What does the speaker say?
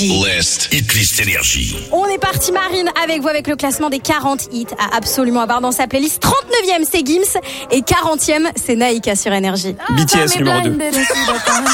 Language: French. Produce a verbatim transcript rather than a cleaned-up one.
List. Hitlist Énergie. On est parti Marine avec vous avec le classement des quarante hits à absolument avoir dans sa playlist. trente-neuvième c'est Gims et quarantième c'est Naïka sur Énergie. B T S numéro deux.